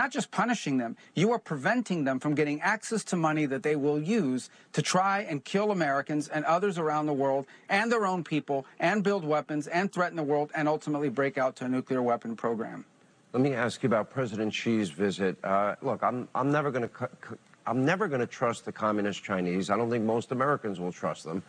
not just punishing them, you are preventing them from getting access to money that they will use to try and kill Americans and others around the world and their own people and build weapons and threaten the world and ultimately break out to a nuclear weapon program. Let me ask you about President Xi's visit. Look, I'm never going to trust the communist Chinese. I don't think most Americans will trust them.